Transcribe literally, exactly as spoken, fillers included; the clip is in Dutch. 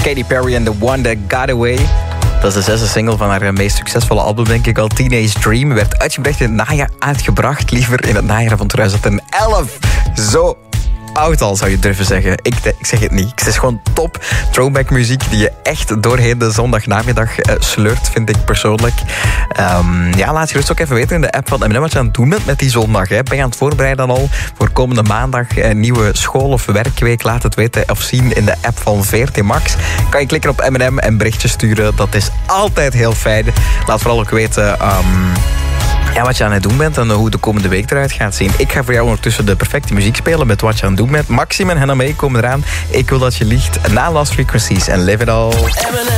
Katy Perry en The One That Got Away. Dat is de zesde single van haar meest succesvolle album, denk ik al. Teenage Dream werd uitgebracht in het najaar, uitgebracht liever in het najaar van twintig elf. Zo oud al, zou je durven zeggen. Ik, ik zeg het niet. Het is gewoon top throwback muziek die je echt doorheen de zondagnamiddag uh, sleurt, vind ik persoonlijk. Um, ja, laat je rust ook even weten in de app van M en M wat je aan het doen bent met die zondag. Hè. Ben je aan het voorbereiden dan al voor komende maandag een nieuwe school- of werkweek? Laat het weten of zien in de app van V R T Max. Kan je klikken op M en M en berichtjes sturen. Dat is altijd heel fijn. Laat vooral ook weten... Um, Ja, wat je aan het doen bent en hoe de komende week eruit gaat zien. Ik ga voor jou ondertussen de perfecte muziek spelen met wat je aan het doen bent. Maxime en Hannah May komen eraan. Ik wil dat je liegt na Lost Frequencies en Live It All.